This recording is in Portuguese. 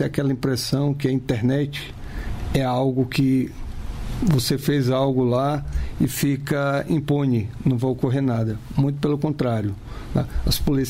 passe aquela impressão que a internet é algo que você fez algo lá e fica impune, não vai ocorrer nada. Muito pelo contrário. As polícias